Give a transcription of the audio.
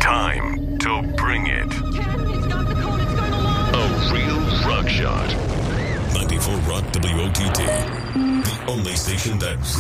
time to bring it. Ken, he's got the code. It's going along. A real rock shot. 94 Rock WOTT. The only station that